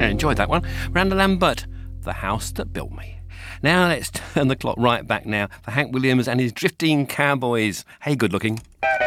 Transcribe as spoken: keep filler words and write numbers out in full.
I enjoyed that one. Miranda Lambert, The House That Built Me. Now let's turn the clock right back now for Hank Williams and his Drifting Cowboys. Hey, good looking.